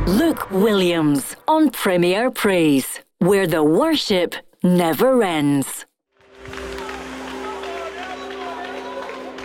Luke Williams on Premier Praise, where the worship never ends.